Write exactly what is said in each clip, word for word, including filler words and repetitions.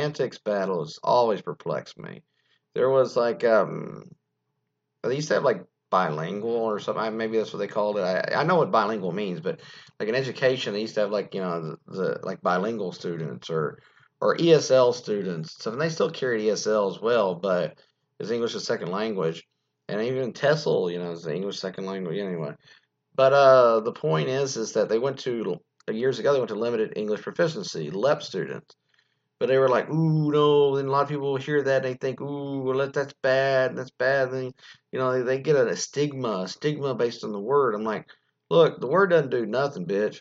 antics battles always perplexed me. There was like um, they used to have like bilingual or something. Maybe that's what they called it. I, I know what bilingual means, but like in education, they used to have like you know the, the like bilingual students or or E S L students. So they still carried E S L as well, but it's English as second language, and even TESOL, you know, is the English second language anyway. But uh, the point is, is that they went to years ago. They went to limited English proficiency, LEP students. But they were like, ooh, no. And a lot of people hear that and they think, ooh, well, that's bad. That's bad. And, you know, they, they get a, a stigma, a stigma based on the word. I'm like, look, the word doesn't do nothing, bitch.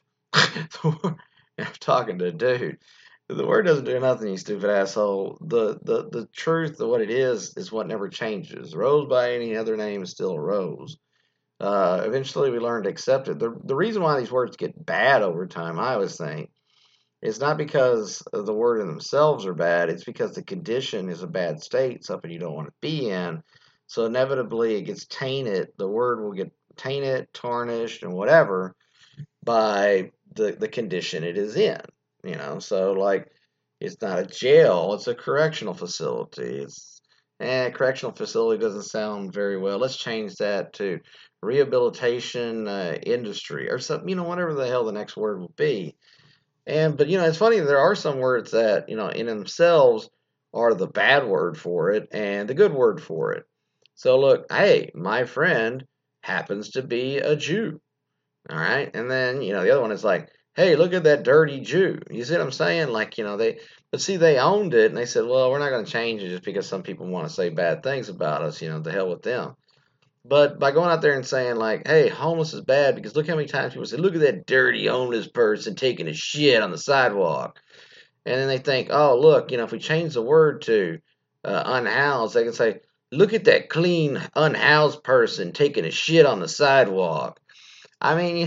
I'm talking to a dude. The word doesn't do nothing, you stupid asshole. The, the, the truth of what it is is what never changes. Rose by any other name is still a rose. Uh, eventually, we learn to accept it. The, the reason why these words get bad over time, I always think, it's not because the word in themselves are bad. It's because the condition is a bad state, something you don't want to be in. So inevitably it gets tainted. The word will get tainted, tarnished, and whatever by the, the condition it is in. You know, so like it's not a jail, it's a correctional facility. It's eh, correctional facility doesn't sound very well. Let's change that to rehabilitation uh, industry or something, you know, whatever the hell the next word will be. And but you know, it's funny there are some words that, you know, in themselves are the bad word for it and the good word for it. So look, hey, my friend happens to be a Jew. All right. And then, you know, the other one is like, hey, look at that dirty Jew. You see what I'm saying? Like, you know, they but see they owned it and they said, well, we're not going to change it just because some people want to say bad things about us, you know, the hell with them. But by going out there and saying like, "Hey, homeless is bad," because look how many times people say, "Look at that dirty homeless person taking a shit on the sidewalk," and then they think, "Oh, look, you know, if we change the word to uh, unhoused, they can say, look at that clean unhoused person taking a shit on the sidewalk." I mean,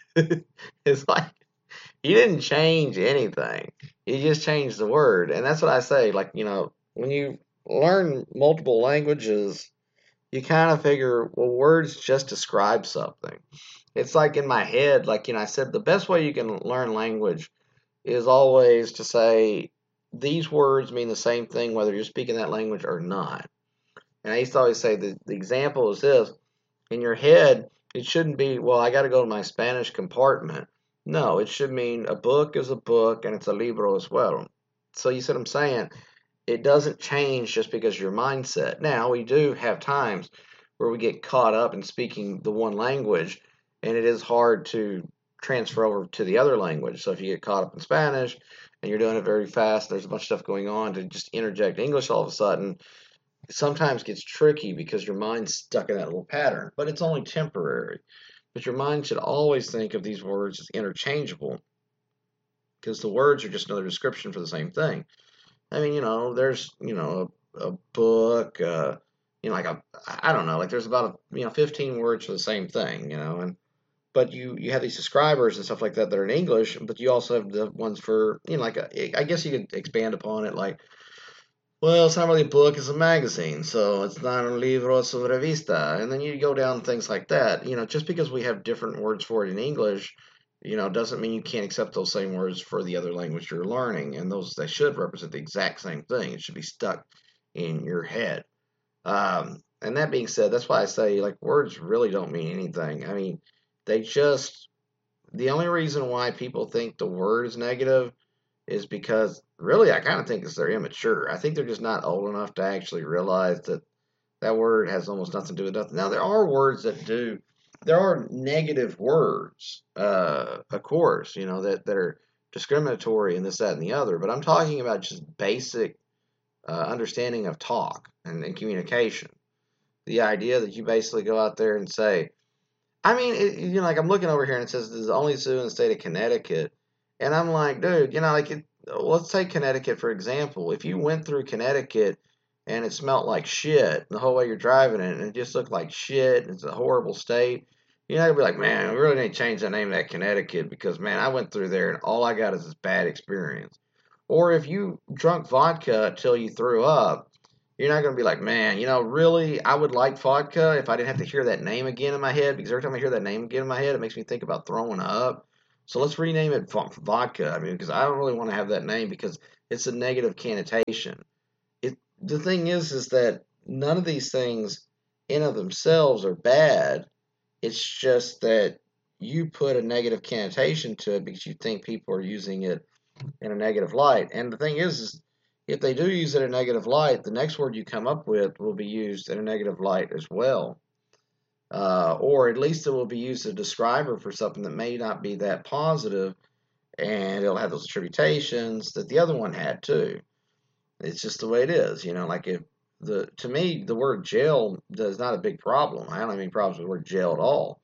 it's like you didn't change anything; you just changed the word, and that's what I say. Like, you know, when you learn multiple languages you kind of figure, well, words just describe something. It's like in my head, like, you know, I said the best way you can learn language is always to say these words mean the same thing whether you're speaking that language or not. And I used to always say the, the example is this in your head, it shouldn't be, well, I got to go to my Spanish compartment. No, it should mean a book is a book and it's a libro as well. So you see what I'm saying? It doesn't change just because your mindset. Now, we do have times where we get caught up in speaking the one language, and it is hard to transfer over to the other language. So if you get caught up in Spanish and you're doing it very fast, there's a bunch of stuff going on to just interject English all of a sudden, it sometimes gets tricky because your mind's stuck in that little pattern, but it's only temporary. But your mind should always think of these words as interchangeable because the words are just another description for the same thing. I mean, you know, there's, you know, a, a book, uh, you know, like a, I don't know, like there's about, you know, fifteen words for the same thing, you know, and, but you, you have these describers and stuff like that that are in English, but you also have the ones for, you know, like, a, I guess you could expand upon it, like, well, it's not really a book, it's a magazine, so it's not un libro, it's una revista, and then you go down things like that, you know, just because we have different words for it in English, you know, doesn't mean you can't accept those same words for the other language you're learning, and those they should represent the exact same thing. It should be stuck in your head. Um, and that being said, that's why I say like words really don't mean anything. I mean, they just the only reason why people think the word is negative is because really I kind of think it's they're immature. I think they're just not old enough to actually realize that that word has almost nothing to do with nothing. Now there are words that do. There are negative words, uh, of course, you know that that are discriminatory and this, that, and the other. But I'm talking about just basic uh, understanding of talk and, and communication. The idea that you basically go out there and say, I mean, it, you know, like I'm looking over here and it says there's only zoo in the state of Connecticut, and I'm like, dude, you know, like it, let's take Connecticut for example. If you went through Connecticut and it smelled like shit the whole way you're driving it, and it just looked like shit, and it's a horrible state, you're not gonna be like, man, we really need to change the name of that Connecticut because man, I went through there and all I got is this bad experience. Or if you drunk vodka till you threw up, you're not going to be like, man, you know, really, I would like vodka if I didn't have to hear that name again in my head because every time I hear that name again in my head, it makes me think about throwing up. So let's rename it vodka. I mean, because I don't really want to have that name because it's a negative connotation. It the thing is, is that none of these things in of themselves are bad. It's just that you put a negative connotation to it because you think people are using it in a negative light. And the thing is, is if they do use it in a negative light, the next word you come up with will be used in a negative light as well. Uh, or at least it will be used as a describer for something that may not be that positive, and it'll have those attributations that the other one had too. It's just the way it is, you know. Like if the to me the word jail is not a big problem. I don't have any problems with the word jail at all.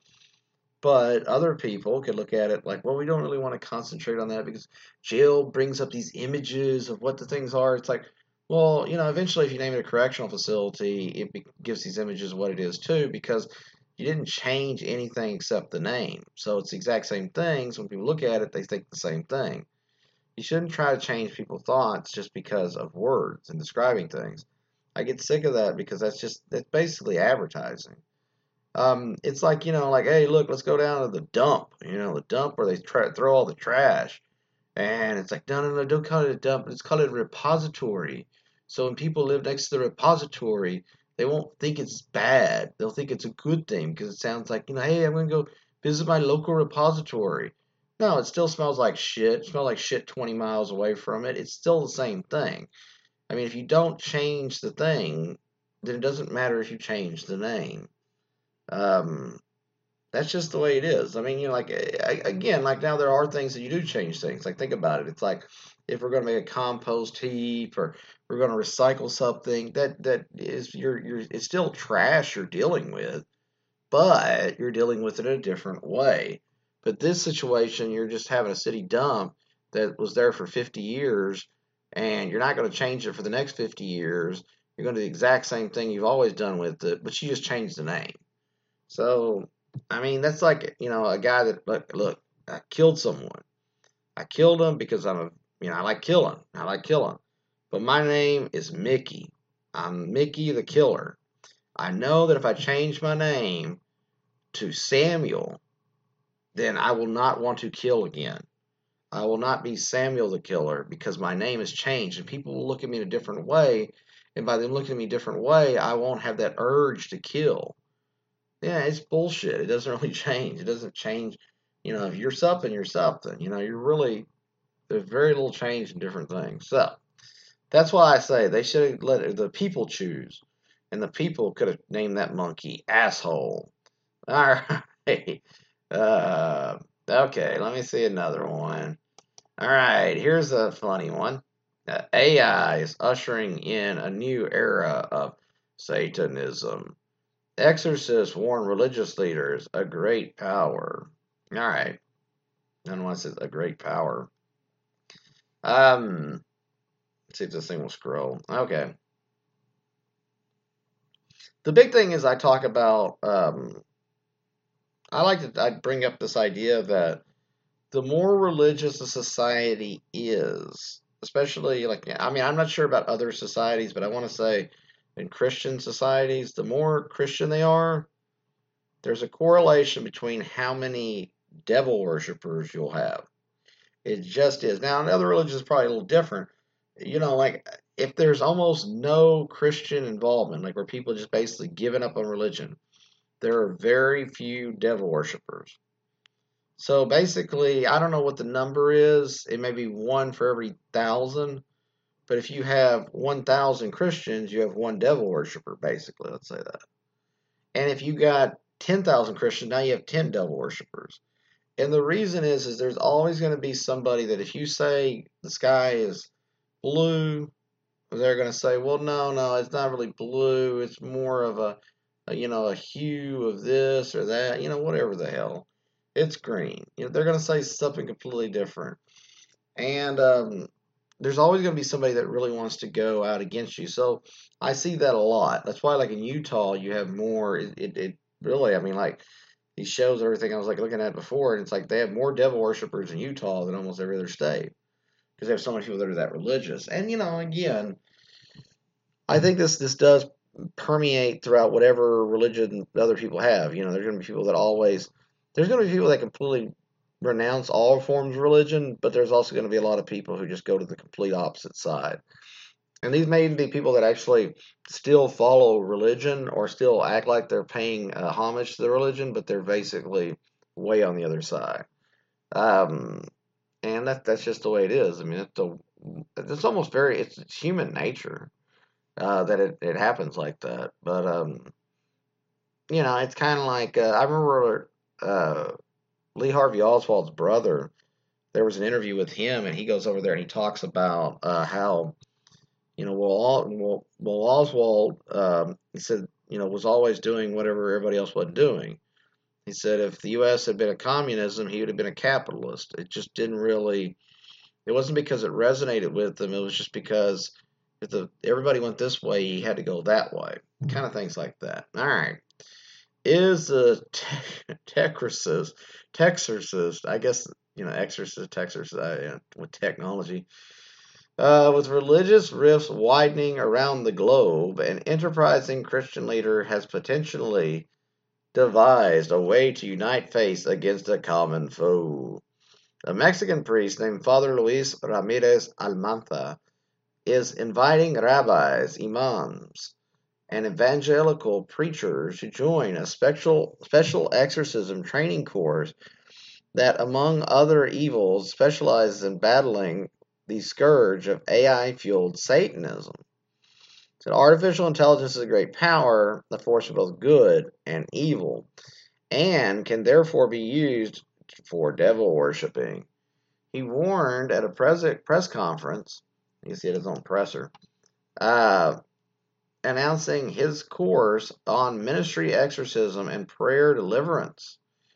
But other people could look at it like, well, we don't really want to concentrate on that because jail brings up these images of what the things are. It's like, well, you know, eventually if you name it a correctional facility, it be- gives these images what it is too because you didn't change anything except the name. So it's the exact same things. When people look at it, they think the same thing. You shouldn't try to change people's thoughts just because of words and describing things. I get sick of that because that's just, that's basically advertising. Um, it's like, you know, like, hey, look, let's go down to the dump, you know, the dump where they try, throw all the trash. And it's like, no, no, no, don't call it a dump. Let's call it a repository. So when people live next to the repository, they won't think it's bad. They'll think it's a good thing because it sounds like, you know, hey, I'm going to go visit my local repository. No, it still smells like shit. It smells like shit twenty miles away from it. It's still the same thing. I mean, if you don't change the thing, then it doesn't matter if you change the name. Um, that's just the way it is. I mean, you know, like again, like now there are things that you do change things. Like think about it. It's like if we're going to make a compost heap or we're going to recycle something, that that is you're you're it's still trash you're dealing with, but you're dealing with it in a different way. But this situation, you're just having a city dump that was there for fifty years, and you're not going to change it for the next fifty years. You're going to do the exact same thing you've always done with it, but you just changed the name. So, I mean, that's like, you know, a guy that, look, look, I killed someone. I killed him because I'm a, you know, I like killing. I like killing. But my name is Mickey. I'm Mickey the Killer. I know that if I change my name to Samuel, then I will not want to kill again. I will not be Samuel the Killer because my name has changed and people will look at me in a different way. And by them looking at me a different way, I won't have that urge to kill. Yeah, it's bullshit. It doesn't really change. It doesn't change. You know, if you're something, you're something. You know, you're really, there's very little change in different things. So that's why I say they should have let the people choose. And the people could have named that monkey asshole. All right. Uh, okay, let me see another one. All right, here's a funny one. Uh, A I is ushering in a new era of Satanism. Exorcists warn religious leaders a great power. All right. Unless it's a great power. Um, let's see if this thing will scroll. Okay. The big thing is I talk about. Um, I like to. I bring up this idea that the more religious a society is, especially like I mean I'm not sure about other societies, but I want to say in Christian societies, the more Christian they are, there's a correlation between how many devil worshippers you'll have. It just is. Now, in other religions, it's probably a little different. You know, like if there's almost no Christian involvement, like where people just basically giving up on religion, there are very few devil worshippers. So basically, I don't know what the number is. It may be one for every thousand. But if you have one thousand Christians, you have one devil worshiper, basically. Let's say that. And if you got ten thousand Christians, now you have ten devil worshippers. And the reason is, is there's always going to be somebody that if you say the sky is blue, they're going to say, well, no, no, it's not really blue. It's more of a, a, you know, a hue of this or that, you know, whatever the hell. It's green. You know, they're going to say something completely different. And um, there's always going to be somebody that really wants to go out against you. So I see that a lot. That's why, like in Utah, you have more. It, it, it really, I mean, like these shows, everything I was like looking at before, and it's like they have more devil worshippers in Utah than almost every other state because they have so many people that are that religious. And you know, again, I think this this does permeate throughout whatever religion other people have. You know, there's going to be people that always there's going to be people that completely renounce all forms of religion, but there's also going to be a lot of people who just go to the complete opposite side. And these may be people that actually still follow religion or still act like they're paying uh, homage to the religion, but they're basically way on the other side. Um, and that that's just the way it is. I mean, it's, the, it's almost very it's, it's human nature uh, that it, it happens like that. But um, you know, it's kind of like uh, I remember uh, Lee Harvey Oswald's brother. There was an interview with him, and he goes over there and he talks about uh, how you know, well, well, well Oswald, um, he said, you know, was always doing whatever everybody else wasn't doing. He said if the U S had been a communism, he would have been a capitalist. It just didn't really. It wasn't because it resonated with them. It was just because if the everybody went this way, he had to go that way. Kind of things like that. All right. Is a te- Texarkist, Texarkist, I guess, you know, exorcist, Texarkist, uh, with technology. Uh, with religious rifts widening around the globe, an enterprising Christian leader has potentially devised a way to unite faith against a common foe. A Mexican priest named Father Luis Ramirez Almanza is inviting rabbis, imams, and evangelical preachers to join a special special exorcism training course that, among other evils, specializes in battling the scourge of A I-fueled Satanism. So artificial intelligence is a great power, the force of both good and evil, and can therefore be used for devil worshipping. He warned at a press, press conference, you can see it his own presser, uh, announcing his course on ministry exorcism and prayer deliverance,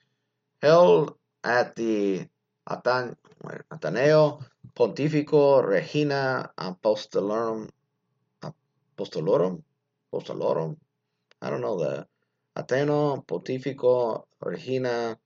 held at the Atan- Ateneo Pontifico Regina Apostolorum, Apostolorum, Apostolorum. I don't know the Ateneo Pontifico Regina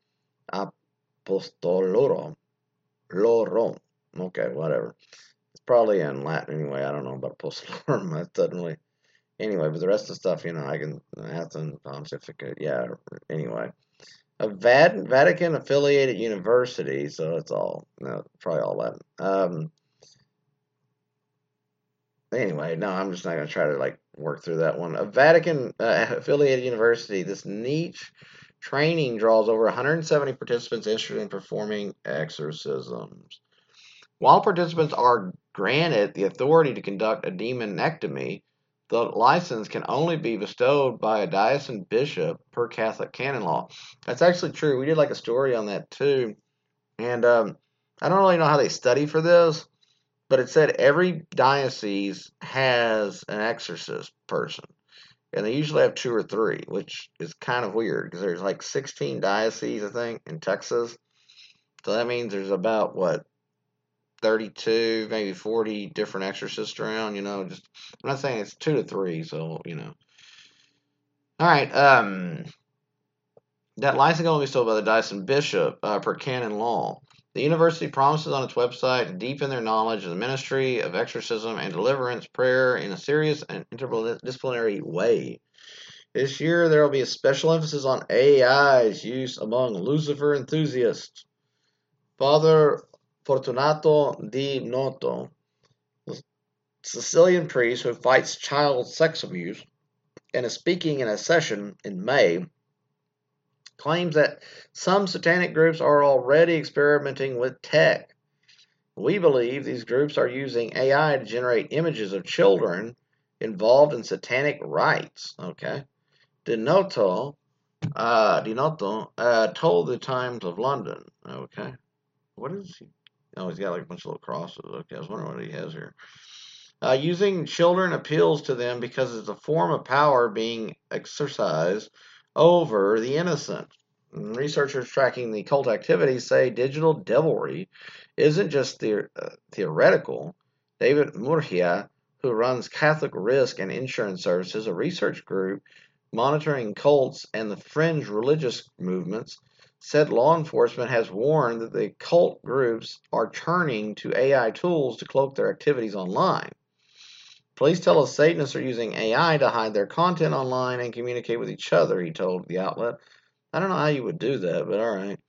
Apostolorum, Lorum. Okay, whatever. It's probably in Latin anyway. I don't know about Apostolorum. That doesn't really. Anyway, but the rest of the stuff, you know, I can Athens Pontificate. Yeah. Anyway, a Vatican affiliated university, so it's all no, probably all Latin. Um, anyway, no, I'm just not gonna try to like work through that one. A Vatican uh, affiliated university. This niche training draws over one hundred seventy participants interested in performing exorcisms. While participants are granted the authority to conduct a demonectomy, the license can only be bestowed by a diocesan bishop per Catholic canon law. That's actually true. We did like a story on that too. And um, I don't really know how they study for this, but it said every diocese has an exorcist person. And they usually have two or three, which is kind of weird because there's like sixteen dioceses, I think, in Texas. So that means there's about, what, thirty-two, maybe forty different exorcists around, you know. Just I'm not saying it's two to three, so, you know. All right. Um, that license can only be sold by the diocesan bishop uh, per canon law. The university promises on its website to deepen their knowledge of the ministry of exorcism and deliverance prayer in a serious and interdisciplinary way. This year, there will be a special emphasis on A I's use among Lucifer enthusiasts. Father Fortunato Di Noto, Sicilian priest who fights child sex abuse and is speaking in a session in May, claims that some satanic groups are already experimenting with tech. We believe these groups are using A I to generate images of children involved in satanic rites. Okay. Dinoto, uh, Dinoto uh, told the Times of London. Okay. What is he? Oh, he's got like a bunch of little crosses. Okay, I was wondering what he has here. Uh, using children appeals to them because it's a form of power being exercised over the innocent. And researchers tracking the cult activities say digital devilry isn't just the, uh, theoretical. David Murgia, who runs Catholic Risk and Insurance Services, a research group monitoring cults and the fringe religious movements, said law enforcement has warned that the cult groups are turning to A I tools to cloak their activities online. Police tell us Satanists are using A I to hide their content online and communicate with each other, he told the outlet. I don't know how you would do that, but all right.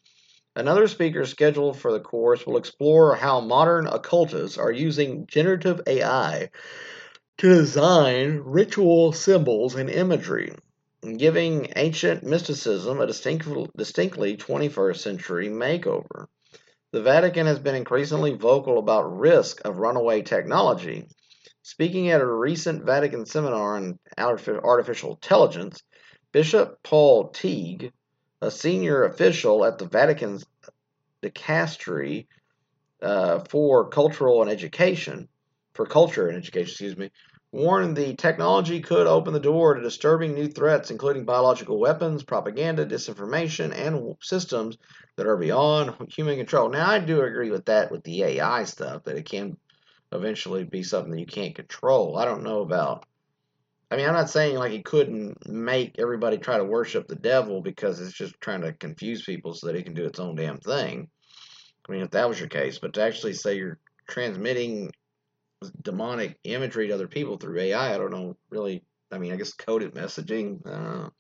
Another speaker scheduled for the course will explore how modern occultists are using generative A I to design ritual symbols and imagery, giving ancient mysticism a distinctly twenty-first century makeover. The Vatican has been increasingly vocal about risk of runaway technology. Speaking at a recent Vatican seminar on artificial intelligence, Bishop Paul Teague, a senior official at the Vatican's dicastery uh, for cultural and education, for culture and education, excuse me, warned the technology could open the door to disturbing new threats, including biological weapons, propaganda, disinformation, and systems that are beyond human control. Now, I do agree with that with the A I stuff, that it can eventually be something that you can't control. I don't know about. I mean, I'm not saying like he couldn't make everybody try to worship the devil because it's just trying to confuse people so that it can do its own damn thing. I mean, if that was your case, but to actually say you're transmitting demonic imagery to other people through A I, I I don't know really. I mean, I guess coded messaging. I don't know.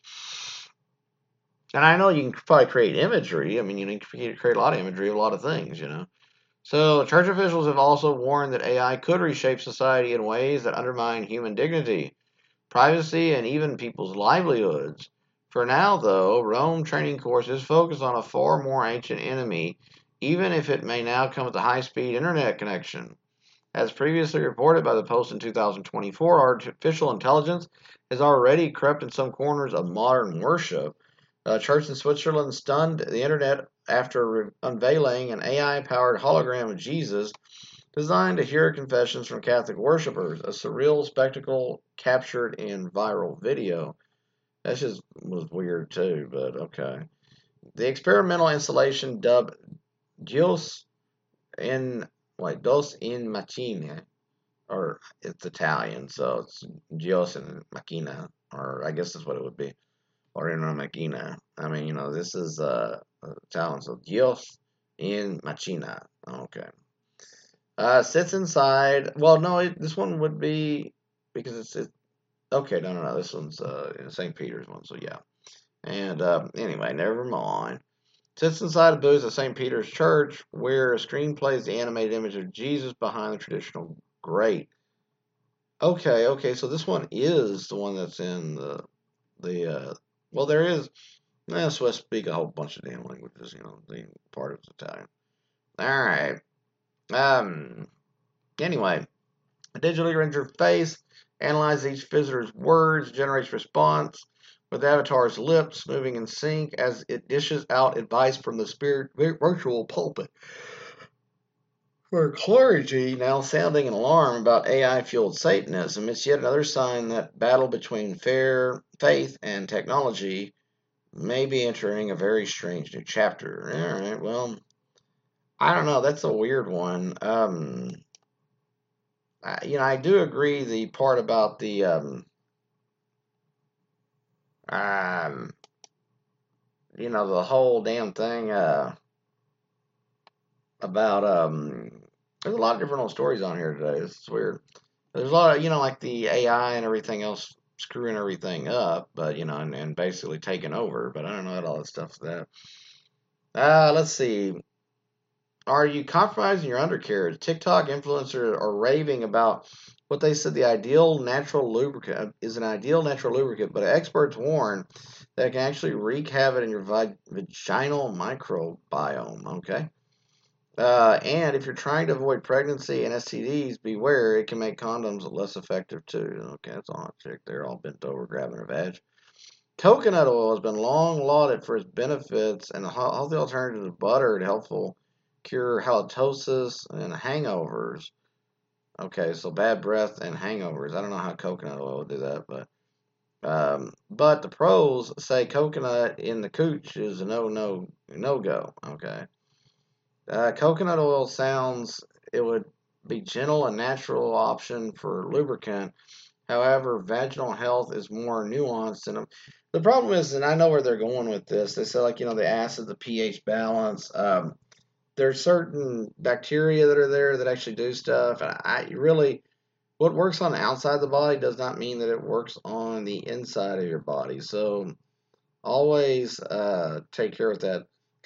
And I know you can probably create imagery. I mean, you can create a lot of imagery of a lot of things, you know. So, church officials have also warned that A I could reshape society in ways that undermine human dignity, privacy, and even people's livelihoods. For now, though, Rome training courses focus on a far more ancient enemy, even if it may now come with a high speed internet connection. As previously reported by the Post in two thousand twenty-four, artificial intelligence has already crept in some corners of modern worship. A church in Switzerland stunned the internet after unveiling an A I powered hologram of Jesus designed to hear confessions from Catholic worshippers, a surreal spectacle captured in viral video. That just was weird too, but okay. The experimental installation dubbed Dios in like Dos in Machina, or it's Italian, so it's Dios in Machina, or I guess that's what it would be, or in Machina. I mean, you know, this is uh Italian, so Dios in Machina. Okay. Uh, sits inside. Well, no, it, this one would be because it's it, okay. No, no, no. This one's uh Saint Peter's one. So yeah. And uh, anyway, never mind. Sits inside a booth at Saint Peter's Church, where a screen plays the animated image of Jesus behind the traditional grate. Okay, okay. So this one is the one that's in the the. Uh, well, there is. Eh, Swiss speak a whole bunch of damn languages. You know, the part of it's Italian. All right. Um. Anyway. A digitally rendered face analyzes each visitor's words, generates response with the avatar's lips moving in sync as it dishes out advice from the spirit virtual pulpit. For clergy now sounding an alarm about A I-fueled Satanism, it's yet another sign that battle between fair faith and technology may be entering a very strange new chapter. All right, well, I don't know. That's a weird one. Um, I, you know, I do agree the part about the um, um, you know, the whole damn thing uh, about um, there's a lot of different little stories on here today. It's weird. There's a lot of, you know, like the A I and everything else screwing everything up, but you know, and, and basically taking over. But I don't know what all that stuff's that. Uh, let's see. Are you compromising your undercarriage? TikTok influencers are raving about what they said the ideal natural lubricant is an ideal natural lubricant, but experts warn that it can actually wreak havoc in your vag- vaginal microbiome. Okay. Uh, and if you're trying to avoid pregnancy and S T Ds, beware, it can make condoms less effective too. Okay, that's all I checked. They're all bent over grabbing a vag. Coconut oil has been long lauded for its benefits and a healthy alternative to butter and helpful cure halitosis and hangovers. Okay, so bad breath and hangovers. I don't know how coconut oil would do that, but um, but the pros say coconut in the cooch is a no no no go. Okay, uh, coconut oil sounds it would be gentle and natural option for lubricant. However, vaginal health is more nuanced, and the problem is, and I know where they're going with this. They say like you know the acid, the pH balance. Um, there's certain bacteria that are there that actually do stuff. And I really, what works on the outside of the body does not mean that it works on the inside of your body. So always uh, take care of that.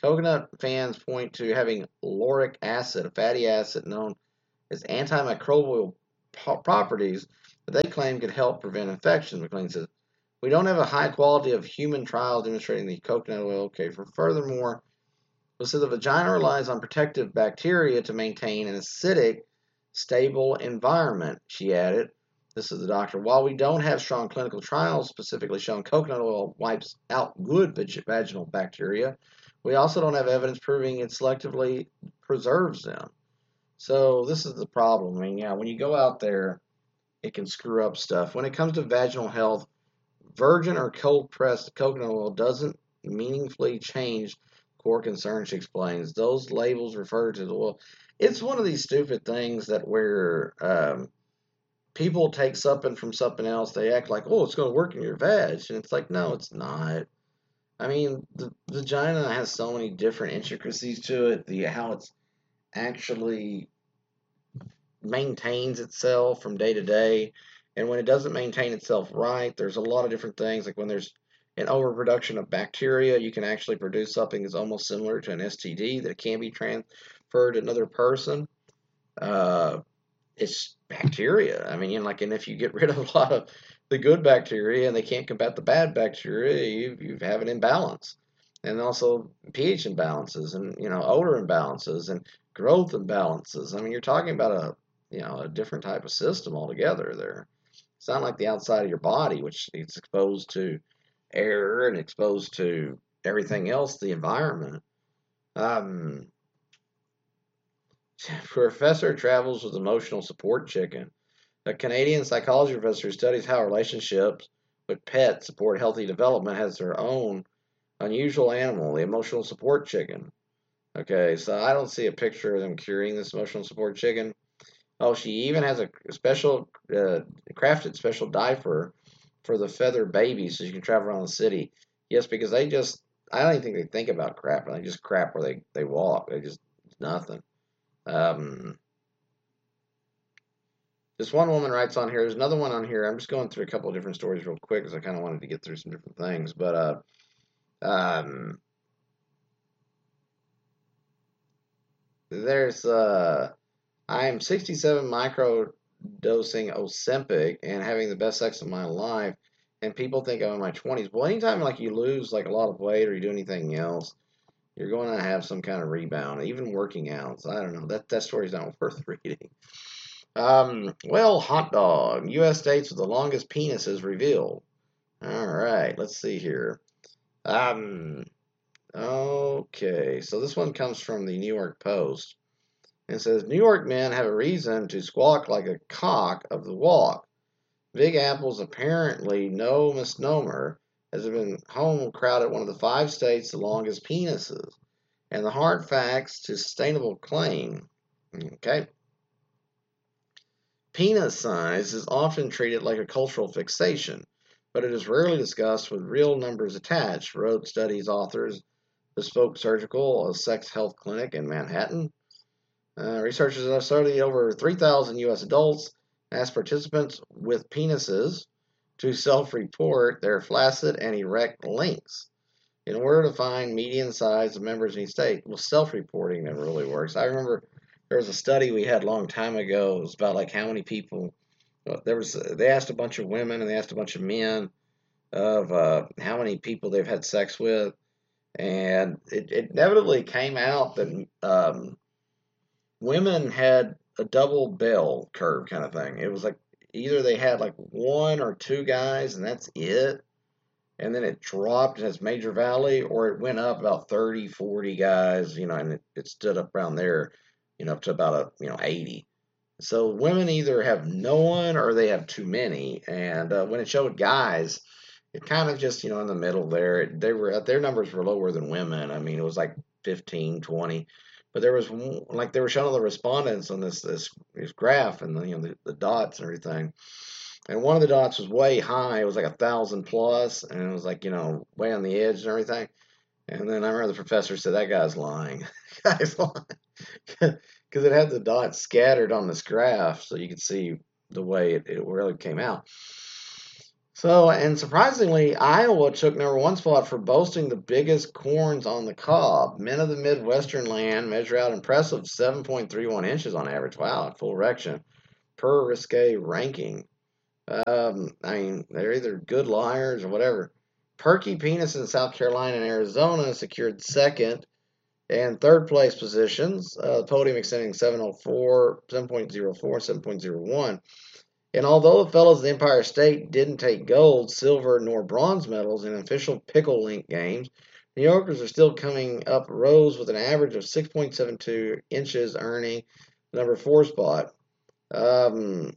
Coconut fans point to having lauric acid, a fatty acid known as antimicrobial properties that they claim could help prevent infection. McLean says, we don't have a high quality of human trials demonstrating the coconut oil. Okay, for furthermore, it says the vagina relies on protective bacteria to maintain an acidic, stable environment, she added. This is the doctor. While we don't have strong clinical trials specifically showing coconut oil wipes out good vaginal bacteria, we also don't have evidence proving it selectively preserves them. So this is the problem. I mean, yeah, when you go out there, it can screw up stuff. When it comes to vaginal health, virgin or cold-pressed coconut oil doesn't meaningfully change core concerns, she explains. Those labels refer to the oil. It's one of these stupid things that where um, people take something from something else, they act like, oh, it's going to work in your vag. And it's like, no, it's not. I mean, the vagina has so many different intricacies to it, the how it's actually maintains itself from day to day. And when it doesn't maintain itself right, there's a lot of different things. Like when there's an overproduction of bacteria, you can actually produce something that's almost similar to an S T D that can be transferred to another person. Uh, it's bacteria. I mean, you know, like, and if you get rid of a lot of the good bacteria and they can't combat the bad bacteria, you you have an imbalance, and also pH imbalances, and you know, odor imbalances, and growth imbalances. I mean, you're talking about a you know a different type of system altogether there. It's not like the outside of your body, which is exposed to air and exposed to everything else, the environment. Um, Professor travels with emotional support chicken. A Canadian psychology professor who studies how relationships with pets support healthy development has their own unusual animal, the emotional support chicken. Okay, so I don't see a picture of them curing this emotional support chicken. Oh, she even has a special, uh, crafted special diaper for the feather baby so you can travel around the city. Yes, because they just, I don't even think they think about crap. They just crap where they, they walk. They just, nothing. Um, this one woman writes on here. There's another one on here. I'm just going through a couple of different stories real quick because I kind of wanted to get through some different things. But uh, um, there's uh, I am sixty-seven micro dosing Ozempic and having the best sex of my life, and people think I'm in my twenties. Well, anytime like you lose like a lot of weight or you do anything else, you're going to have some kind of rebound. Even working out. So I don't know. That that story's not worth reading. Um, well, hot dog. U S states with the longest penises revealed. All right, let's see here. Um, okay, so this one comes from the New York Post. And it says, New York men have a reason to squawk like a cock of the walk. Big Apple's apparently no misnomer, has been home crowded one of the five states the longest penises. And the hard facts to sustainable claim. Okay. Penis size is often treated like a cultural fixation, but it is rarely discussed with real numbers attached, wrote studies authors Bespoke Surgical, a sex health clinic in Manhattan. Uh, researchers have studied over three thousand U S adults, asked participants with penises to self-report their flaccid and erect lengths in order to find median size of members in each state. Well, self-reporting never really works. I remember there was a study we had a long time ago. It was about like how many people. There was they asked a bunch of women and they asked a bunch of men of uh, how many people they've had sex with, and it, it inevitably came out that um, women had a double bell curve kind of thing. It was like either they had like one or two guys and that's it, and then it dropped and has major valley, or it went up about thirty, forty guys, you know, and it, it stood up around there, you know, up to about a, you know, eighty. So women either have no one or they have too many. And uh, when it showed guys, it kind of just, you know, in the middle there, they were, their numbers were lower than women. I mean, it was like fifteen, twenty. But there was, like, they were showing all the respondents on this, this, this graph and, the, you know, the, the dots and everything. And one of the dots was way high. It was like a thousand plus, and it was like, you know, way on the edge and everything. And then I remember the professor said, that guy's lying. Guy's lying. Because it had the dots scattered on this graph, so you could see the way it, it really came out. So, and surprisingly, Iowa took number one spot for boasting the biggest corns on the cob. Men of the Midwestern land measure out impressive seven point three one inches on average. Wow, at full erection per risque ranking. Um, I mean, they're either good liars or whatever. Perky Penis in South Carolina and Arizona secured second and third place positions. Uh, the podium extending seven oh four, seven point oh four, seven point oh one. And although the fellows of the Empire State didn't take gold, silver, nor bronze medals in official Pickle Link games, New Yorkers are still coming up rows with an average of six point seven two inches, earning the number four spot. Um,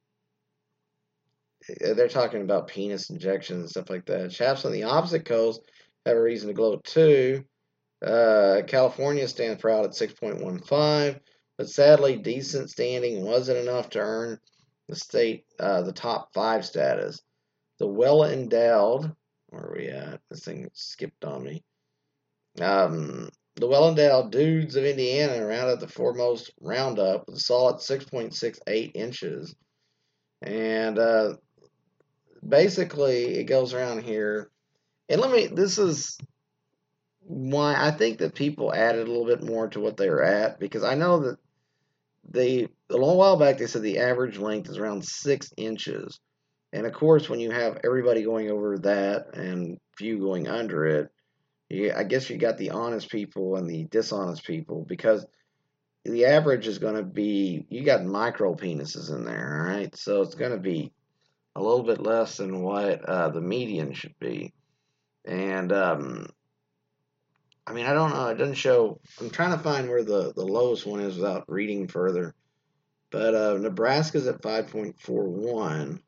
they're talking about penis injections and stuff like that. Chaps on the opposite coast have a reason to gloat too. Uh, California stands proud at six point one five, but sadly, decent standing wasn't enough to earn the state uh, the top five status. The well endowed, where are we at? This thing skipped on me. Um, the well endowed dudes of Indiana rounded the foremost roundup with a solid six point six eight inches. And uh, basically, it goes around here. And let me, this is why I think that people added a little bit more to what they were at, because I know that they, a long while back, they said the average length is around six inches. And of course, when you have everybody going over that and few going under it, you, I guess you got the honest people and the dishonest people, because the average is going to be, you got micro penises in there, all right? So it's going to be a little bit less than what uh, the median should be. And, um, I mean, I don't know. It doesn't show. I'm trying to find where the, the lowest one is without reading further. But uh, Nebraska's at five point four one.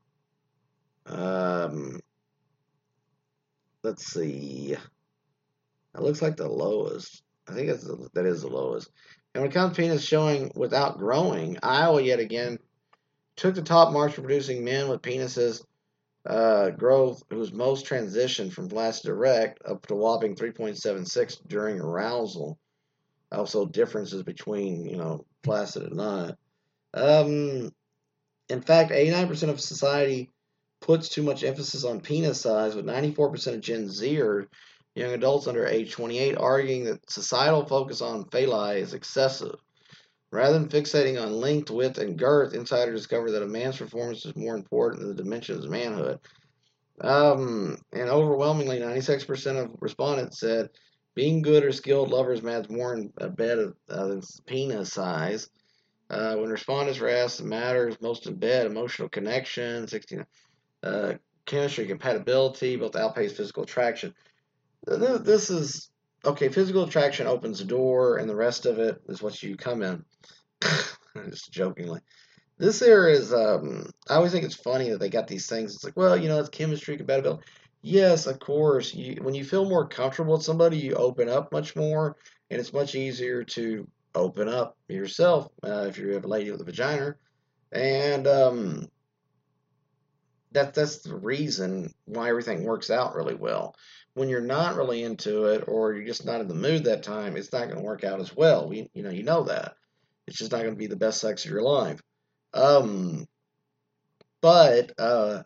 Um, let's see. That looks like the lowest. I think that's the, that is the lowest. And when it comes to penis showing without growing, Iowa yet again took the top marks for producing men with penises uh, growth whose most transitioned from flaccid to erect up to a whopping three point seven six during arousal. Also, differences between, you know, flaccid and not. Um, in fact, eighty-nine percent of society puts too much emphasis on penis size, with ninety-four percent of Gen Z or young adults under age twenty-eight arguing that societal focus on phalli is excessive. Rather than fixating on length, width, and girth, insiders discover that a man's performance is more important than the dimensions of manhood. Um, and overwhelmingly, ninety-six percent of respondents said being good or skilled lovers matters more in a bed of, uh, than penis size. Uh, when respondents were asked the matters most in bed, emotional connection, sixteen, uh, chemistry, compatibility, both outpace physical attraction. This, this is okay. Physical attraction opens the door, and the rest of it is what you come in. Just jokingly. This here is, um, I always think it's funny that they got these things. It's like, well, you know, it's chemistry, compatibility. Yes, of course. You, when you feel more comfortable with somebody, you open up much more, and it's much easier to open up yourself uh, if you have a lady with a vagina. And um, that that's the reason why everything works out really well. When you're not really into it, or you're just not in the mood that time, it's not going to work out as well. We, you know, you know that. It's just not going to be the best sex of your life. Um, but uh,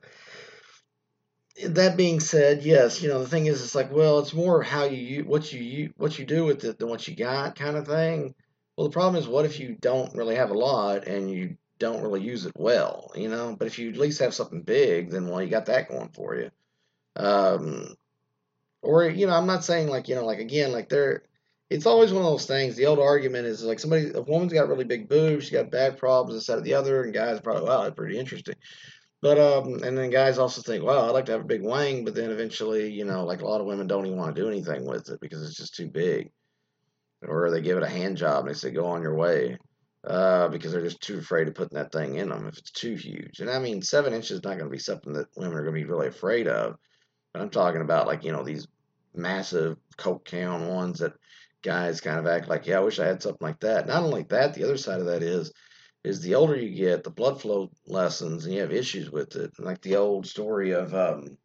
that being said, yes, you know the thing is, it's like, well, it's more how you what you what you do with it than what you got, kind of thing. Well, the problem is, what if you don't really have a lot and you don't really use it well, you know? But if you at least have something big, then well, you got that going for you. Um, or you know, I'm not saying like you know, like again, like there, it's always one of those things. The old argument is like somebody, a woman's got really big boobs, she's got bad problems, this, that, or the other, and guys are probably, wow, that's pretty interesting. But um, and then guys also think, well, I'd like to have a big wang, but then eventually, you know, like a lot of women don't even want to do anything with it because it's just too big, or they give it a hand job and they say, go on your way, uh, because they're just too afraid of putting that thing in them if it's too huge. And I mean, seven inches is not going to be something that women are going to be really afraid of. But I'm talking about like you know these massive Coke can ones that guys kind of act like, yeah, I wish I had something like that. Not only that, the other side of that is is the older you get, the blood flow lessens, and you have issues with it. Like the old story of um,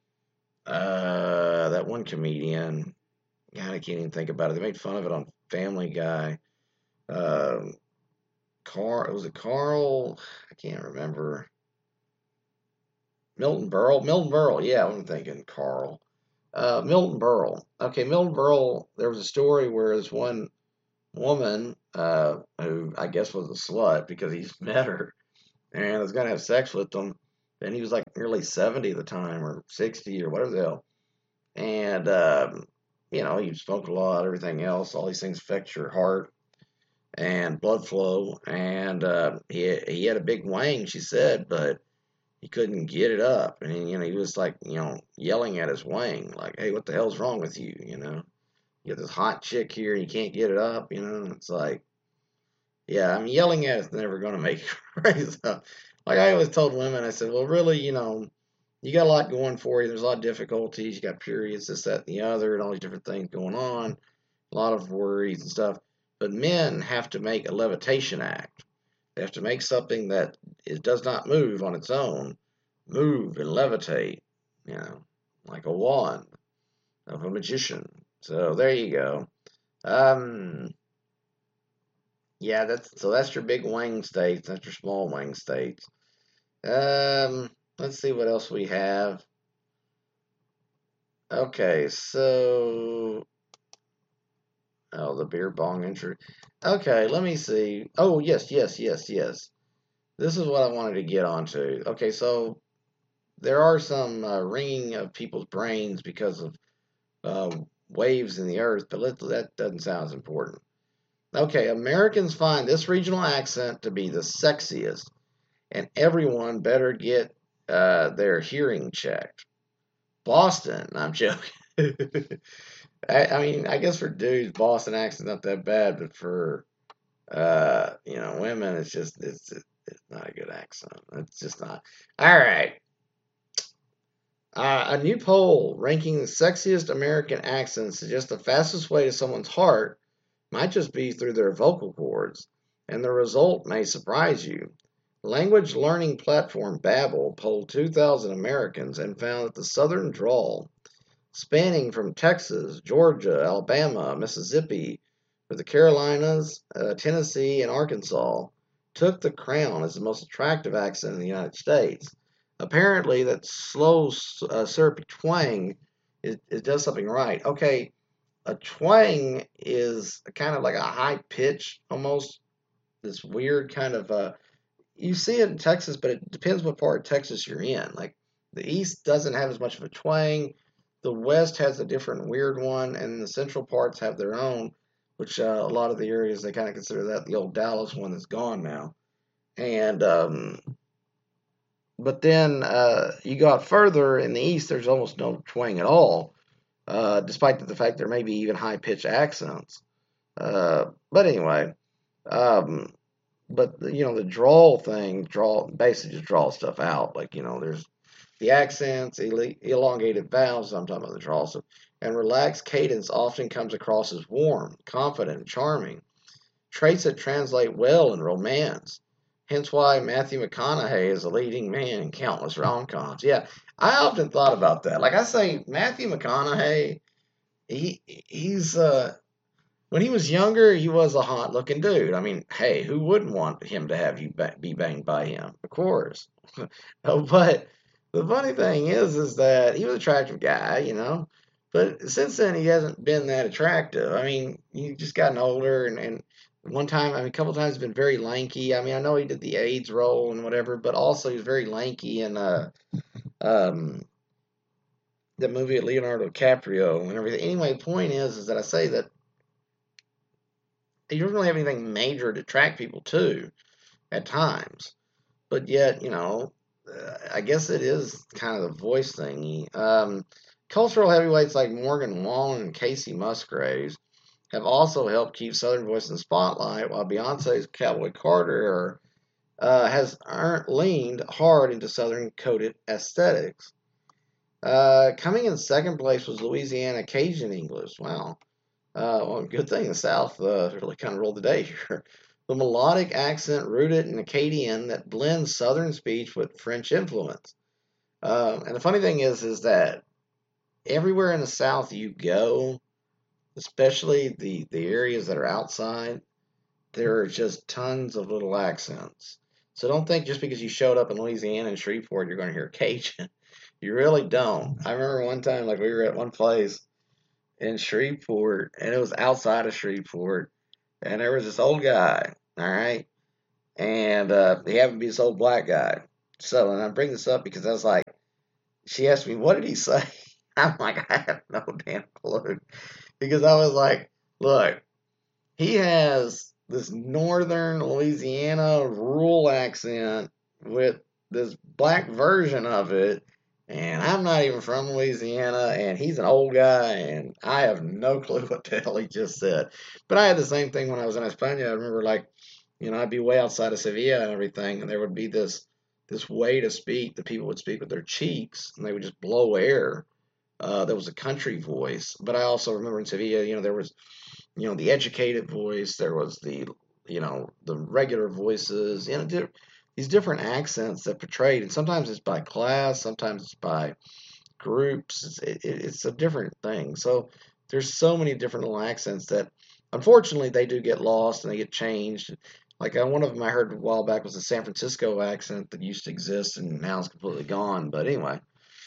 uh, that one comedian. God, I can't even think about it. They made fun of it on Family Guy. Um, Carl, was it Carl? I can't remember. Milton Berle. Milton Berle. Yeah, I'm thinking Carl. Uh, Milton Berle. Okay, Milton Berle. There was a story where this one woman, uh, who I guess was a slut because he's met her and was gonna have sex with him, and he was like nearly seventy at the time or sixty or whatever the hell. And um, you know, he smoked a lot, everything else. All these things affect your heart and blood flow. And uh, he he had a big wang, she said, but he couldn't get it up. And you know, he was like, you know, yelling at his wang, like, "Hey, what the hell's wrong with you? You know, you got this hot chick here, and you can't get it up. You know, it's like, yeah, I mean, yelling at it's never going to make it right." So, like I always told women, I said, well, really, you know, you got a lot going for you. There's a lot of difficulties. You got periods, this, that, and the other, and all these different things going on. A lot of worries and stuff. But men have to make a levitation act. They have to make something that it does not move on its own, move and levitate, you know, like a wand of a magician. So there you go. Um, yeah, that's so that's your big wing states. That's your small wing states. Um, let's see what else we have. Okay, so oh, the beer bong entry. Okay, let me see. Oh, yes, yes, yes, yes. This is what I wanted to get onto. Okay, so there are some uh, ringing of people's brains because of uh, waves in the earth, but let, that doesn't sound as important. Okay, Americans find this regional accent to be the sexiest, and everyone better get uh, their hearing checked. Boston, I'm joking. I, I mean, I guess for dudes, Boston accent's not that bad, but for uh, you know, women, it's just it's it's not a good accent. It's just not. All right. Uh, a new poll ranking the sexiest American accents suggests the fastest way to someone's heart might just be through their vocal cords, and the result may surprise you. Language learning platform Babbel polled two thousand Americans and found that the Southern drawl, spanning from Texas, Georgia, Alabama, Mississippi, to the Carolinas, uh, Tennessee, and Arkansas, took the crown as the most attractive accent in the United States. Apparently, that slow, uh, syrupy twang, it, it does something right. Okay, a twang is kind of like a high pitch, almost this weird kind of. Uh, you see it in Texas, but it depends what part of Texas you're in. Like the East doesn't have as much of a twang. The West has a different weird one, and the central parts have their own, which uh, a lot of the areas they kind of consider that the old Dallas one that's gone now. And um, but then uh, you go out further in the East, there's almost no twang at all, uh, despite the fact there may be even high pitched accents. Uh, but anyway, um, but you know the drawl thing, draw basically just draw stuff out. Like you know, there's the accents, el- elongated vowels. I'm talking about the drawl stuff, and relaxed cadence often comes across as warm, confident, and charming. Traits that translate well in romance. Hence why Matthew McConaughey is a leading man in countless rom-coms. Yeah, I often thought about that. Like I say, Matthew McConaughey, he he's uh when he was younger, he was a hot looking dude. I mean, hey, who wouldn't want him to have you ba- be banged by him? Of course. Oh, but the funny thing is, is that he was an attractive guy, you know. But since then, he hasn't been that attractive. I mean, he's just gotten older, and, and one time, I mean, a couple times, he's been very lanky. I mean, I know he did the AIDS role and whatever, but also he's very lanky in uh, um, the movie of Leonardo DiCaprio and everything. Anyway, the point is, is that I say that he doesn't really have anything major to attract people to at times. But yet, you know, uh, I guess it is kind of the voice thingy. Um, cultural heavyweights like Morgan Wallen and Casey Musgraves have also helped keep Southern voice in the spotlight, while Beyonce's Cowboy Carter uh, has earned, leaned hard into Southern coded aesthetics. Uh, coming in second place was Louisiana Cajun English. Wow. Uh, well, good thing the South uh, really kind of rolled the day here. The melodic accent rooted in Acadian that blends Southern speech with French influence. Um, and the funny thing is, is that everywhere in the South you go, especially the, the areas that are outside, there are just tons of little accents. So don't think just because you showed up in Louisiana and Shreveport, you're going to hear Cajun. You really don't. I remember one time, like we were at one place in Shreveport, and it was outside of Shreveport, and there was this old guy, all right, and uh, he happened to be this old black guy. So, and I bring this up because I was like, she asked me, what did he say? I'm like, I have no damn clue. Because I was like, look, he has this northern Louisiana rural accent with this black version of it. And I'm not even from Louisiana, and he's an old guy, and I have no clue what the hell he just said. But I had the same thing when I was in España. I remember, like, you know, I'd be way outside of Sevilla and everything, and there would be this this way to speak that people would speak with their cheeks, and they would just blow air. Uh, there was a country voice, but I also remember in Sevilla, you know, there was, you know, the educated voice, there was the, you know, the regular voices, you know, di- these different accents that portrayed, and sometimes it's by class, sometimes it's by groups. It's, it, it's a different thing. So there's so many different little accents that, unfortunately, they do get lost and they get changed. Like uh, one of them I heard a while back was a San Francisco accent that used to exist and now it's completely gone. But anyway,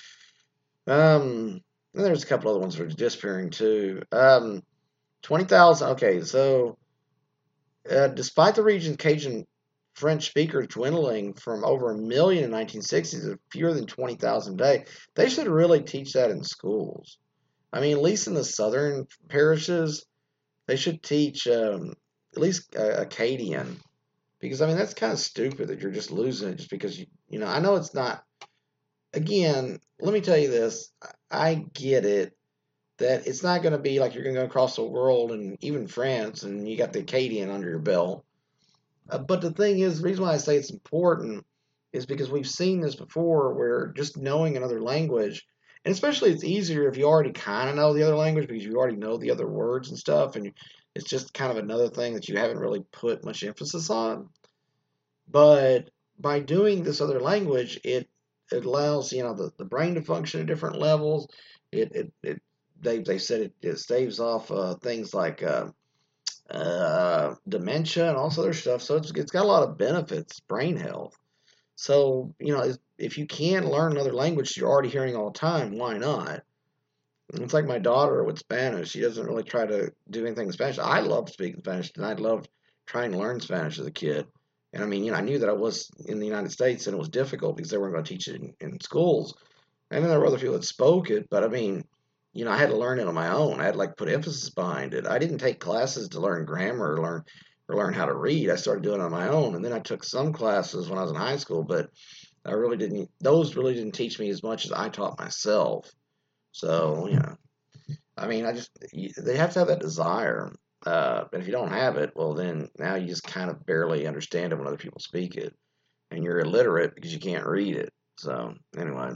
um, and there's a couple other ones that are disappearing too. Um, twenty thousand. Okay, so uh, despite the region's Cajun French speakers dwindling from over a million in nineteen sixties to fewer than twenty thousand a day, they should really teach that in schools. I mean, at least in the southern parishes, they should teach um, at least uh, Akkadian, because I mean that's kind of stupid that you're just losing it just because you you know I know it's not. Again, let me tell you this: I get it that it's not going to be like you're going to go across the world and even France and you got the Akkadian under your belt. Uh, but the thing is, the reason why I say it's important is because we've seen this before where just knowing another language, and especially it's easier if you already kind of know the other language because you already know the other words and stuff, and it's just kind of another thing that you haven't really put much emphasis on. But by doing this other language, it it allows you know the, the brain to function at different levels. It it, it they they said it, it staves off uh, things like uh, uh, dementia and all this other stuff. So it's, it's got a lot of benefits, brain health. So, you know, if you can learn another language you're already hearing all the time, why not? It's like my daughter with Spanish. She doesn't really try to do anything in Spanish. I loved speaking Spanish, and I loved trying to learn Spanish as a kid. And I mean, you know, I knew that I was in the United States and it was difficult because they weren't going to teach it in, in schools. And then there were other people that spoke it, but I mean, you know, I had to learn it on my own. I had to like put emphasis behind it. I didn't take classes to learn grammar or learn or learn how to read. I started doing it on my own, and then I took some classes when I was in high school, but I really didn't. Those really didn't teach me as much as I taught myself. So, you know, I mean, I just they have to have that desire. Uh, and if you don't have it, well, then now you just kind of barely understand it when other people speak it, and you're illiterate because you can't read it. So, anyway.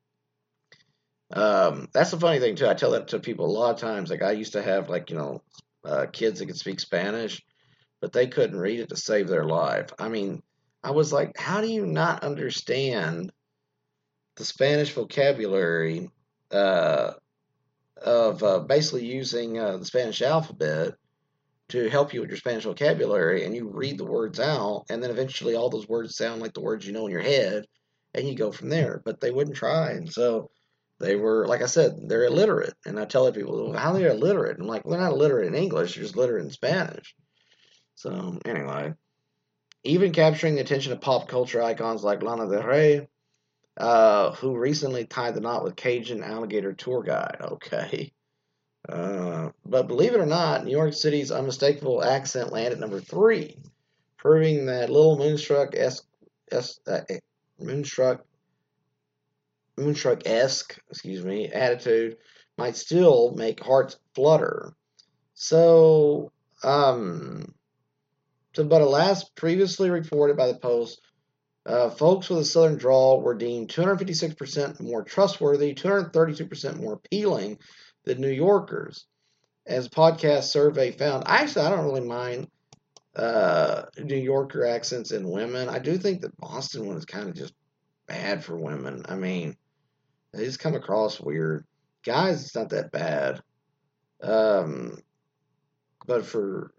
Um, that's the funny thing too. I tell that to people a lot of times. Like I used to have like you know uh, kids that could speak Spanish, but they couldn't read it to save their life. I mean, I was like, how do you not understand the Spanish vocabulary uh, of uh, basically using uh, the Spanish alphabet to help you with your Spanish vocabulary, and you read the words out, and then eventually all those words sound like the words you know in your head, and you go from there. But they wouldn't try, and so they were, like I said, they're illiterate. And I tell people, well, how are they illiterate? I'm like, well, they're not illiterate in English, they're just illiterate in Spanish. So, anyway, even capturing the attention of pop culture icons like Lana Del Rey, uh, who recently tied the knot with Cajun alligator tour guide. Okay. Uh, but believe it or not, New York City's unmistakable accent landed at number three, proving that little Moonstruck esque, uh, Moonstruck Moonstruck-esque, excuse me, attitude might still make hearts flutter. So, um, so, but alas, previously reported by the Post, uh, folks with a southern drawl were deemed two hundred fifty-six percent more trustworthy, two hundred thirty-two percent more appealing than New Yorkers. As a podcast survey found, actually, I don't really mind uh, New Yorker accents in women. I do think the Boston one is kind of just bad for women. I mean, they just come across weird. Guys, it's not that bad. Um, but for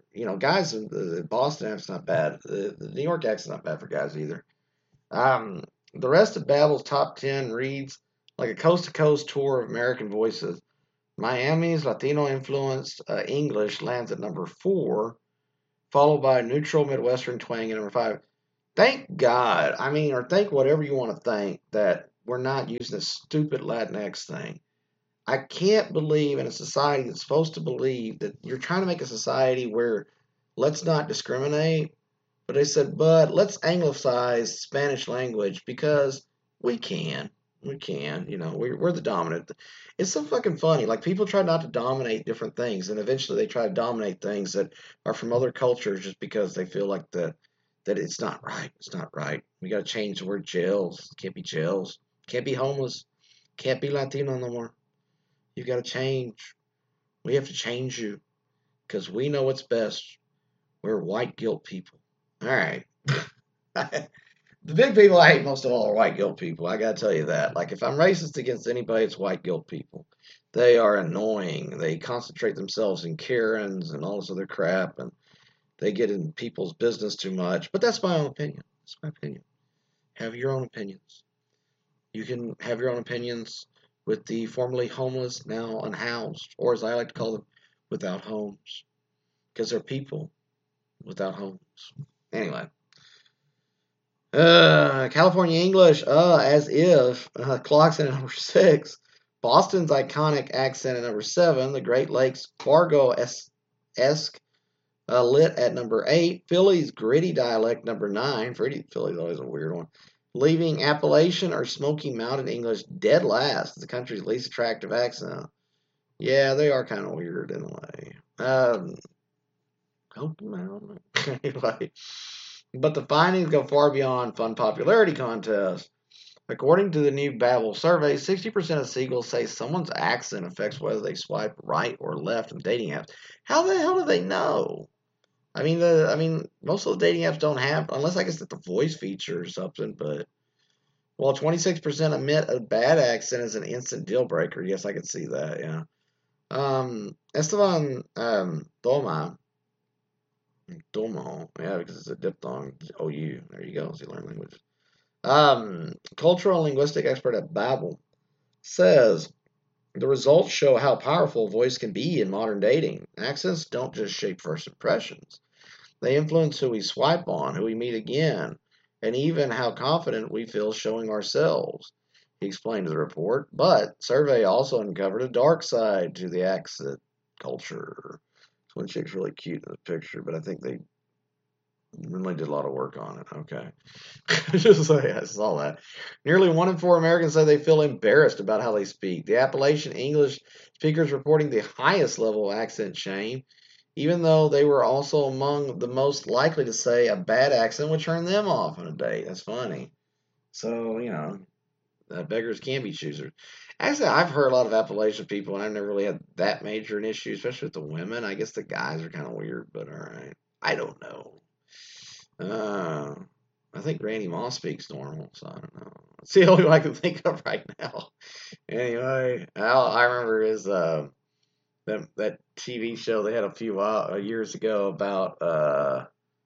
you know, guys, the, the Boston accent's not bad. The, the New York accent's not bad for guys either. Um, the rest of Babbel's top ten reads like a coast to coast tour of American voices. Miami's Latino influenced uh, English lands at number four, followed by neutral Midwestern twang at number five. Thank God, I mean, or thank whatever you want to think that we're not using this stupid Latinx thing. I can't believe in a society that's supposed to believe that you're trying to make a society where let's not discriminate, but they said, but let's anglicize Spanish language because we can. We can, you know, we're, we're the dominant. It's so fucking funny. Like, people try not to dominate different things, and eventually they try to dominate things that are from other cultures just because they feel like that that it's not right. It's not right. We got to change the word jails. It can't be jails. Can't be homeless. Can't be Latino no more. You've got to change. We have to change you because we know what's best. We're white guilt people. All right. The big people I hate most of all are white guilt people. I gotta tell you that. Like, if I'm racist against anybody, it's white guilt people. They are annoying. They concentrate themselves in Karens and all this other crap, and they get in people's business too much. But that's my own opinion. That's my opinion. Have your own opinions. You can have your own opinions with the formerly homeless, now unhoused, or as I like to call them, without homes. Because they're people without homes. Anyway. Uh, California English, uh, as if, uh, clocks in at number six. Boston's iconic accent at number seven. The Great Lakes Fargo-esque uh, lit at number eight. Philly's gritty dialect number nine. Philly's always a weird one. Leaving Appalachian or Smoky Mountain English dead last. The country's least attractive accent. Yeah, they are kind of weird in a way. Um, Smoky Mountain. Anyway. But the findings go far beyond fun popularity contests. According to the new Babbel survey, sixty percent of Seagulls say someone's accent affects whether they swipe right or left in dating apps. How the hell do they know? I mean, the I mean, most of the dating apps don't have, unless I guess it's the voice feature or something. But well, twenty-six percent admit a bad accent is an instant deal breaker. Yes, I can see that. Yeah. Um, Esteban um, Toma. Domo, yeah, because it's a diphthong. O U. There you go. So you learn language. Um, cultural and linguistic expert at Babbel says the results show how powerful voice can be in modern dating. Accents don't just shape first impressions; they influence who we swipe on, who we meet again, and even how confident we feel showing ourselves. He explained to the report. But survey also uncovered a dark side to the accent culture. This one chick's really cute in the picture, but I think they really did a lot of work on it. Okay. Just like I saw that. Nearly one in four Americans say they feel embarrassed about how they speak. The Appalachian English speakers reporting the highest level of accent shame, even though they were also among the most likely to say a bad accent would turn them off on a date. That's funny. So, you know, uh, beggars can be choosers. Actually, I've heard a lot of Appalachian people, and I've never really had that major an issue, especially with the women. I guess the guys are kind of weird, but all right. I don't know. Uh, I think Randy Moss speaks normal, so I don't know. It's the only one I can think of right now. Anyway, Al, I remember his uh, that that T V show they had a few uh, years ago about uh,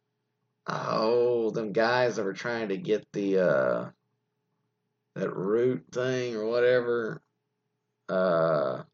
oh them guys that were trying to get the uh, that root thing or whatever. Uh,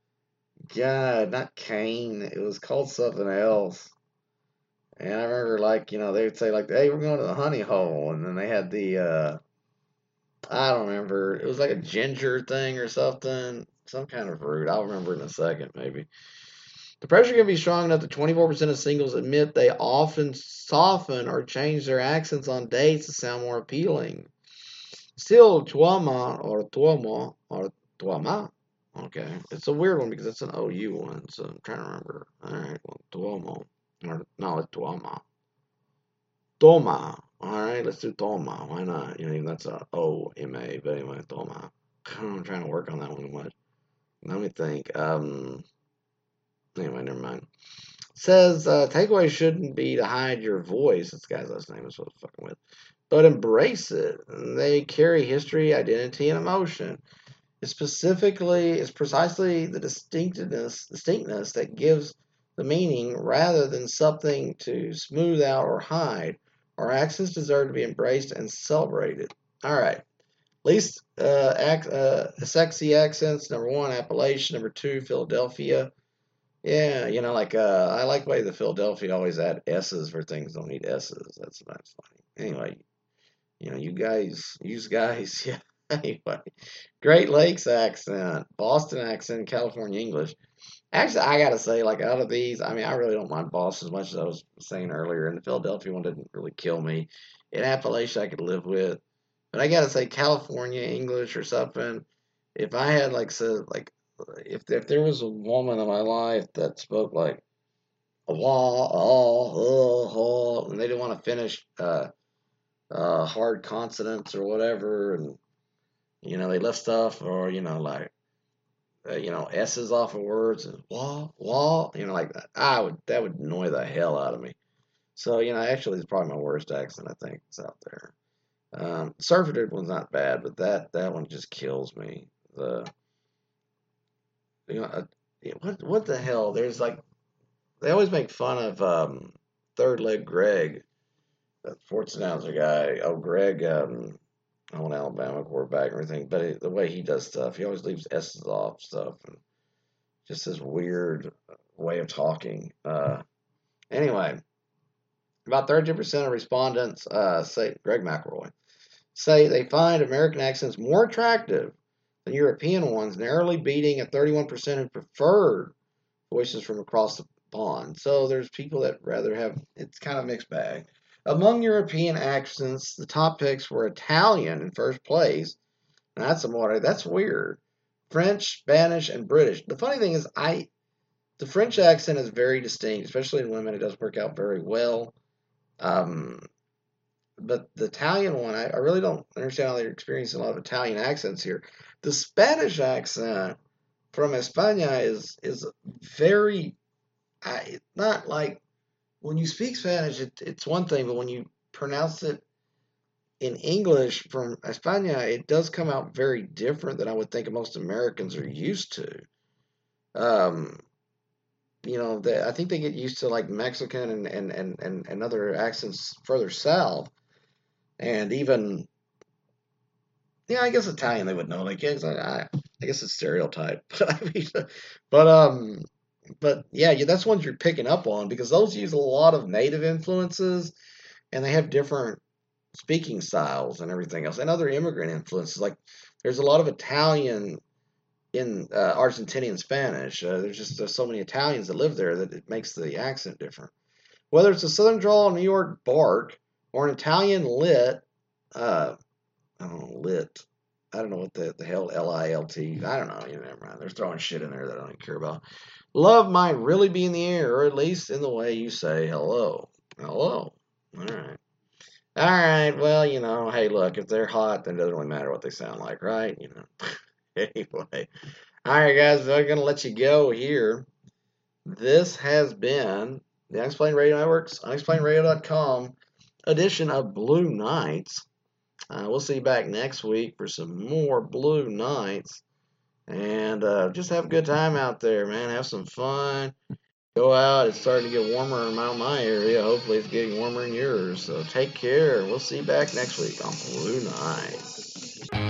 God, not Kane. It was called something else. And I remember, like, you know, they would say, like, hey, we're going to the honey hole. And then they had the, uh, I don't remember. It was like a ginger thing or something. Some kind of fruit. I'll remember in a second, maybe. The pressure can be strong enough that twenty-four percent of singles admit they often soften or change their accents on dates to sound more appealing. Still, tuama or tuomo or tuama. Okay. It's a weird one because it's an O U one, so I'm trying to remember. All right. Well, tuomo. Or, no, it's tuama. Toma. All right, let's do Toma. Why not? You know, that's a O M A, but anyway, Toma. I'm trying to work on that one too much. Let me think. Um. Anyway, never mind. Says uh, takeaway shouldn't be to hide your voice. This guy's last name is what I'm fucking with, but embrace it. They carry history, identity, and emotion. It's specifically, it's precisely the distinctness, distinctness that gives the meaning rather than something to smooth out or hide. Our accents deserve to be embraced and celebrated. All right. Least uh, ac- uh, sexy accents. Number one, Appalachian. Number two, Philadelphia. Yeah, you know, like uh, I like the way the Philadelphia always add S's for things don't need S's. That's that's funny. Anyway, you know, you guys, you guys, yeah. Anyway, Great Lakes accent, Boston accent, California English. Actually, I gotta say, like out of these, I mean, I really don't mind Boston as much as I was saying earlier, and the Philadelphia one didn't really kill me. In Appalachia, I could live with, but I gotta say, California English or something. If I had like so, like if if there was a woman in my life that spoke like wah oh oh oh, and they didn't want to finish uh, uh, hard consonants or whatever, and you know they left stuff or you know like uh, you know, S's off of words and wah, wah, you know, like that. I would, that would annoy the hell out of me. So, you know, actually, it's probably my worst accent, I think, is out there. Um, Surfeited one's not bad, but that, that one just kills me. The, you know, uh, yeah, what, what the hell? There's like, they always make fun of um, Third Leg Greg, that sports announcer guy. Oh, Greg, um, oh, an Alabama quarterback and everything, but it, the way he does stuff, he always leaves S's off stuff. And just this weird way of talking. Uh, anyway, about thirty percent of respondents uh, say, Greg McElroy, say they find American accents more attractive than European ones, narrowly beating a thirty-one percent who preferred voices from across the pond. So there's people that rather have, it's kind of a mixed bag. Among European accents, the top picks were Italian in first place. And that's more, that's weird. French, Spanish, and British. The funny thing is, I the French accent is very distinct, especially in women. It does work out very well. Um, but the Italian one, I, I really don't understand how they're experiencing a lot of Italian accents here. The Spanish accent from España is is very, I, not like when you speak Spanish, it, it's one thing, but when you pronounce it in English from España, it does come out very different than I would think most Americans are used to. Um, you know, they, I think they get used to like Mexican and, and, and, and, and other accents further south. And even, yeah, I guess Italian they would know. Like, yeah, I, I guess it's stereotype. But I mean, but, um, but yeah, yeah, that's ones you're picking up on because those use a lot of native influences and they have different speaking styles and everything else and other immigrant influences. Like, there's a lot of Italian in uh, Argentinian Spanish. Uh, there's just there's so many Italians that live there that it makes the accent different. Whether it's a Southern drawl, New York bark, or an Italian lit, uh, I don't know, lit. I don't know what the, the hell L I L T. I don't know. You know, never mind. They're throwing shit in there that I don't care about. Love might really be in the air, or at least in the way you say hello. Hello. All right. All right. Well, you know, hey, look, if they're hot, then it doesn't really matter what they sound like, right? You know. Anyway. All right, guys, I'm going to let you go here. This has been the Unexplained Radio Network's unexplained radio dot com edition of Blue Nights. Uh, we'll see you back next week for some more Blue Nights. And uh, just have a good time out there, man. Have some fun. Go out. It's starting to get warmer around my area. Hopefully, it's getting warmer in yours. So take care. We'll see you back next week on Blue Nights.